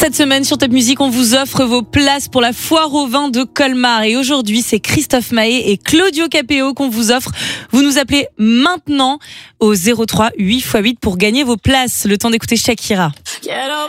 Cette semaine sur Top Music, on vous offre vos places pour la foire au vin de Colmar. Et aujourd'hui, c'est Christophe Maé et Claudio Capéo qu'on vous offre. Vous nous appelez maintenant au 03 8x8 pour gagner vos places. Le temps d'écouter Shakira.